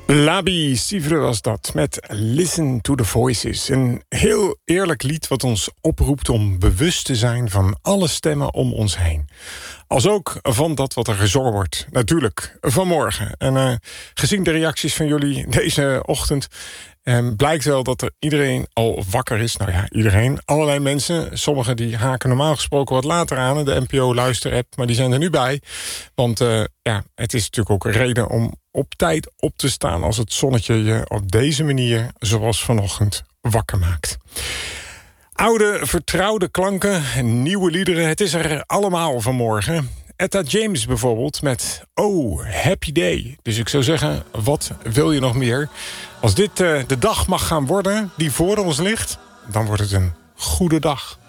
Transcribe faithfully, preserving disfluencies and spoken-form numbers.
Labi Sievre was dat, met Listen to the Voices. Een heel eerlijk lied wat ons oproept om bewust te zijn van alle stemmen om ons heen. Als ook van dat wat er gezongen wordt. Natuurlijk, vanmorgen. En uh, gezien de reacties van jullie deze ochtend Um, blijkt wel dat er iedereen al wakker is. Nou ja, iedereen. Allerlei mensen. Sommigen die haken normaal gesproken wat later aan. De N P O-luisterapp. Maar die zijn er nu bij. Want uh, ja, het is natuurlijk ook een reden om op tijd op te staan als het zonnetje je op deze manier, zoals vanochtend, wakker maakt. Oude, vertrouwde klanken, nieuwe liederen. Het is er allemaal vanmorgen. Etta James bijvoorbeeld met Oh, Happy Day. Dus ik zou zeggen, wat wil je nog meer? Als dit uh, de dag mag gaan worden die voor ons ligt, dan wordt het een goede dag.